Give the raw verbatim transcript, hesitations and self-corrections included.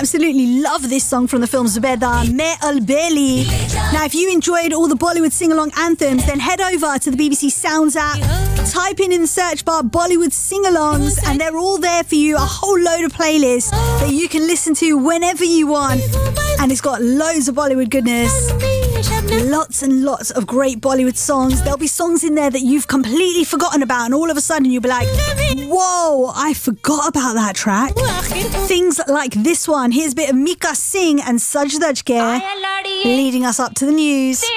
absolutely love this song from the film Zubeda, Me Albeli. Now, if you enjoyed all the Bollywood sing-along anthems, then head over to the B B C Sounds app, type in in the search bar Bollywood sing-alongs, and they're all there for you, a whole load of playlists that you can listen to whenever you want. And it's got loads of Bollywood goodness. Lots and lots of great Bollywood songs. There'll be songs in there that you've completely forgotten about, and all of a sudden you'll be like, whoa, I forgot about that track. Things like this one. Here's a bit of Mika Singh and Saj Daj Ke leading us up to the news.